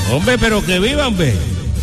Hombre, pero que vivan, ve.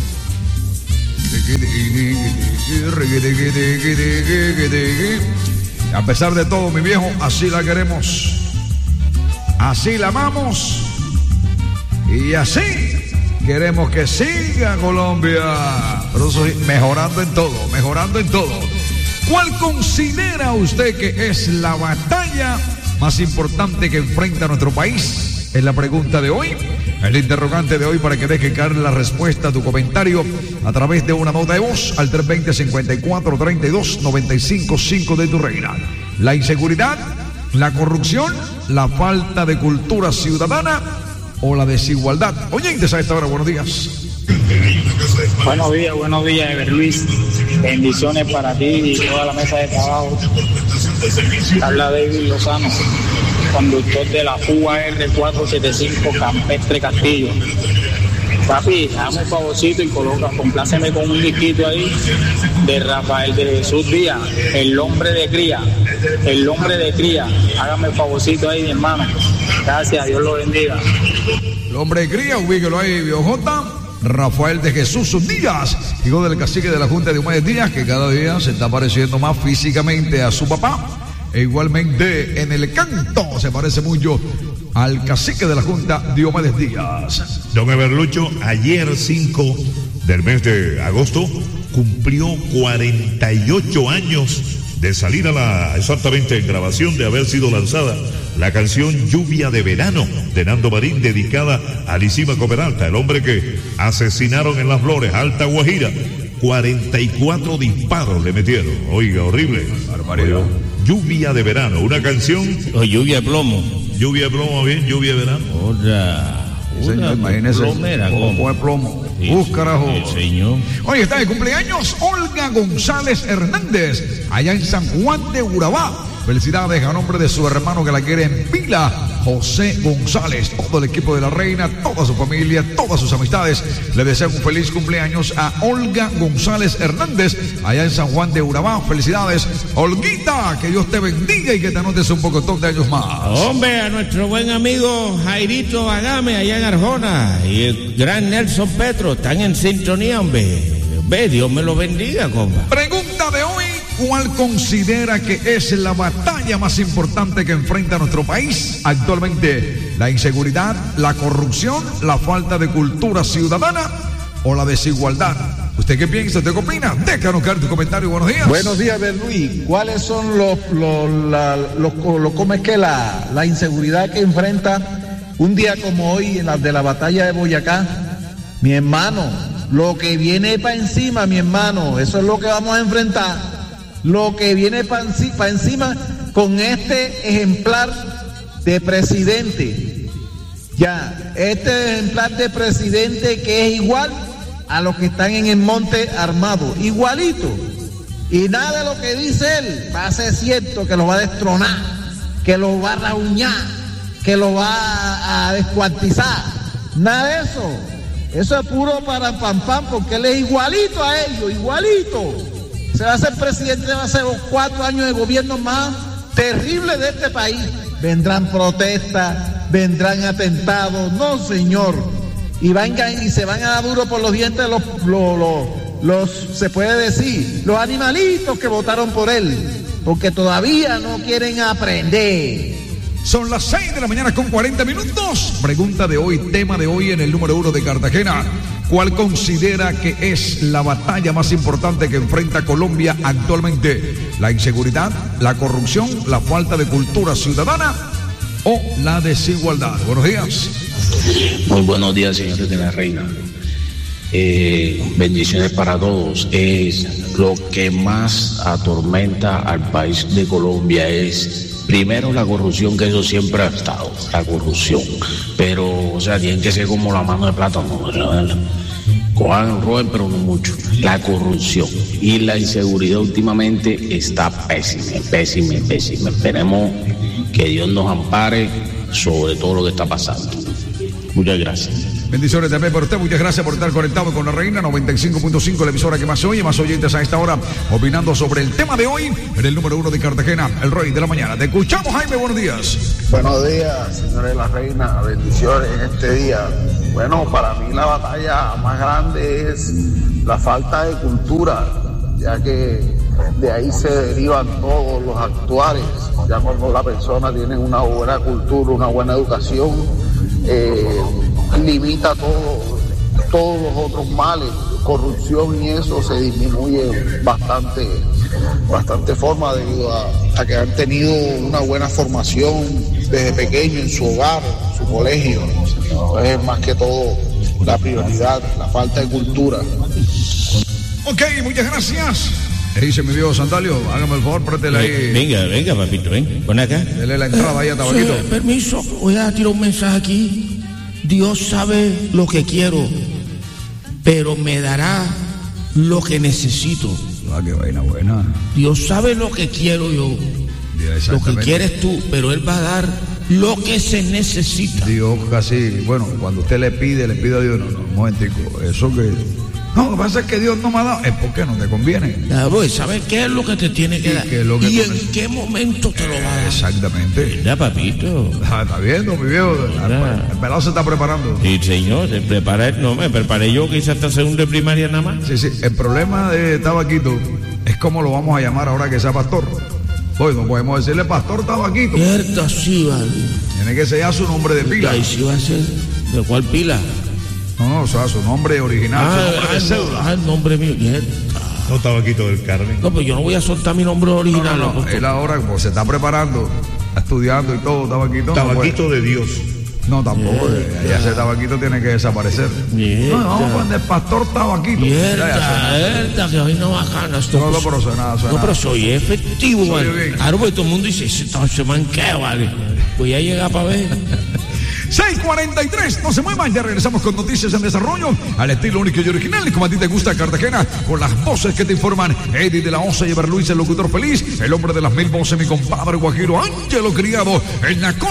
A pesar de todo, mi viejo, así la queremos. Así la amamos. Y así queremos que siga Colombia. Pero eso sí, mejorando en todo, mejorando en todo. ¿Cuál considera usted que es la batalla más importante que enfrenta nuestro país? Es la pregunta de hoy. El interrogante de hoy para que deje caer la respuesta a tu comentario a través de una nota de voz al 320-5432-955 de tu reina. La inseguridad, la corrupción, la falta de cultura ciudadana o la desigualdad. Oyentes a esta hora, buenos días. Buenos días, Ever Luis. Bendiciones para ti y toda la mesa de trabajo. Habla David Lozano, conductor de la UAR 475 Campestre Castillo. Papi, dame un favorcito y compláceme con un disquito ahí de Rafael de Jesús Díaz, el hombre de cría. Hágame el favorcito ahí, mi hermano. Gracias, Dios lo bendiga. El hombre de cría, ubíquelo ahí, Biojota. Rafael de Jesús Díaz, hijo del cacique de la Junta de Diomedes Díaz, que cada día se está pareciendo más físicamente a su papá. E igualmente en el canto se parece mucho al cacique de la Junta, Diomedes Díaz. Don Everlucho, ayer 5 del mes de agosto cumplió 48 años de salir exactamente en grabación, de haber sido lanzada la canción Lluvia de Verano de Nando Marín, dedicada a Lisímaco Peralta, el hombre que asesinaron en Las Flores, Alta Guajira. 44 disparos le metieron. Oiga, horrible. Barbaridad. Lluvia de Verano, una canción. Lluvia de plomo. Lluvia de plomo, bien, lluvia de verano. Señor, imagínese. Plomera, ¿cómo es plomo? Sí, carajo. Señor. Hoy está de cumpleaños Olga González Hernández, allá en San Juan de Urabá. Felicidades a nombre de su hermano que la quiere en pila, José González. Todo el equipo de la reina, toda su familia, todas sus amistades le desean un feliz cumpleaños a Olga González Hernández allá en San Juan de Urabá. Felicidades, Olguita, que Dios te bendiga y que te anotes un pocotón de años más. Hombre, a nuestro buen amigo Jairito Agame allá en Arjona y el gran Nelson Petro están en sintonía, hombre. Ve, Dios me lo bendiga, compa. Pregunta de hoy: ¿cuál considera que es la batalla más importante que enfrenta nuestro país actualmente? ¿La inseguridad, la corrupción, la falta de cultura ciudadana o la desigualdad? ¿Usted qué piensa? ¿Usted qué opina? Déjanos caer tu comentario. Buenos días. Buenos días, Luis. ¿Cuáles son cómo es que la inseguridad que enfrenta un día como hoy en de la batalla de Boyacá? Mi hermano, lo que viene para encima, mi hermano, eso es lo que vamos a enfrentar. Lo que viene para encima con este ejemplar de presidente. Ya, este ejemplar de presidente que es igual a los que están en el monte armado, igualito. Y nada de lo que dice él va a ser cierto, que lo va a destronar, que lo va a rajuñar, que lo va a descuartizar. Nada de eso. Eso es puro para pam, porque él es igualito a ellos, igualito. Se va a ser presidente, va a ser 4 años de gobierno más terrible de este país. Vendrán protestas, vendrán atentados, no señor. Y se van a dar duro por los dientes se puede decir, los animalitos que votaron por él, porque todavía no quieren aprender. Son las 6 de la mañana con 40 minutos. Pregunta de hoy, tema de hoy en el número 1 de Cartagena. ¿Cuál considera que es la batalla más importante que enfrenta Colombia actualmente? ¿La inseguridad, la corrupción, la falta de cultura ciudadana o la desigualdad? Buenos días. Muy buenos días, señores de la reina. Bendiciones para todos. Lo que más atormenta al país de Colombia es primero la corrupción, que eso siempre ha estado, la corrupción. Pero, o sea, tienen que ser como la mano de plátano, ¿verdad? Cojan, roben, pero no mucho. La corrupción y la inseguridad últimamente está pésima. Esperemos que Dios nos ampare sobre todo lo que está pasando. Muchas gracias. Bendiciones también para usted, muchas gracias por estar conectado con la reina 95.5, la emisora que más se oye, más oyentes a esta hora, opinando sobre el tema de hoy en el número 1 de Cartagena, el rey de la mañana. Te escuchamos, Jaime, buenos días. Buenos días, señores de la reina, bendiciones en este día. Bueno, para mí la batalla más grande es la falta de cultura, ya que de ahí se derivan todos los actuales. Ya cuando la persona tiene una buena cultura, una buena educación, limita todos los otros males, corrupción y eso se disminuye bastante forma debido a que han tenido una buena formación desde pequeño en su hogar, en su colegio. Es más que todo la prioridad, la falta de cultura. Ok, muchas gracias. Dice mi viejo Sandalio, hágame el favor, préstele ahí. Venga, papito, ven, pon acá. Dele la entrada ahí a Tabaquito. Permiso, voy a tirar un mensaje aquí. Dios sabe lo que quiero, pero me dará lo que necesito. Qué vaina buena. Dios sabe lo que quiero yo, lo que quieres tú, pero Él va a dar lo que se necesita. Dios casi, bueno, cuando usted le pide a Dios, no, un momentico, eso que... No, lo que pasa es que Dios no me ha dado, es porque no te conviene. Ya, pues, ¿sabes qué es lo que te tiene que dar? ¿Y en qué momento te lo va a dar? Exactamente. ¿Verdad, papito? Está viendo, mi viejo. El pelado se está preparando. Sí, señor, se prepara. No, me preparé yo, que hice hasta segundo de primaria nada más. Sí. El problema de Tabaquito es cómo lo vamos a llamar ahora que sea pastor. Pues no podemos decirle pastor Tabaquito. Cierto, sí, vale. Tiene que ser ya su nombre de pila. Ahí sí va a ser. ¿De cuál pila? No, o sea, su nombre original, su nombre de cédula. El nombre mío. No, Tabaquito del Carmen. No, pues yo no voy a soltar mi nombre original. No, él ahora, como se está preparando, está estudiando y todo, Tabaquito. Tabaquito de Dios. No, tampoco. Ya ese Tabaquito tiene que desaparecer. No, vamos a poner pastor Tabaquito. Mierda, que hoy no bacana. No, pero suena nada. No, pero soy efectivo, vale. Claro, porque todo el mundo dice, se manquea, vale. Pues ya llega para ver. 6:43, no se muevan, ya regresamos con noticias en desarrollo al estilo único y original, como a ti te gusta Cartagena, con las voces que te informan. Eddie de la Osa y Ever Luis, el locutor feliz, el hombre de las 1000 voces, mi compadre Guajiro Ángelo Criado, en la